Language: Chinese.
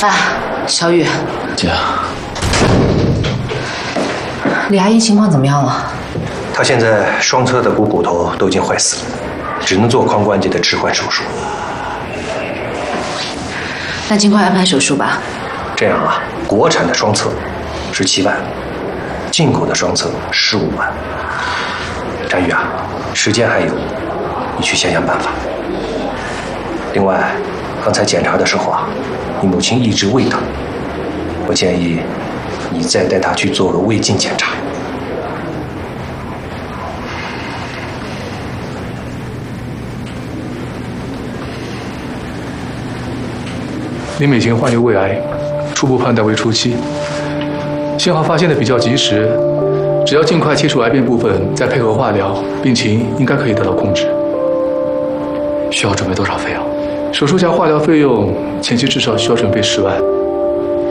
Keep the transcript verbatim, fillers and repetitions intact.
啊，小雨， 姐， 李阿姨情况怎么样了？ 她现在双侧的股骨头都已经坏死了，只能做髋关节的置换手术。 那尽快安排手术吧。 这样啊，国产的双侧十七万，进口的双侧十五万。展宇啊，时间还有，你去想想办法。另外，刚才检查的时候啊，你母亲一直胃疼，我建议你再带她去做个胃镜检查。 林美琴患有胃癌，初步判断为初期，幸好发现的比较及时，只要尽快切除癌变部分，再配合化疗，病情应该可以得到控制。 需要准备多少费用？ 手术加化疗费用前期至少需要准备十万。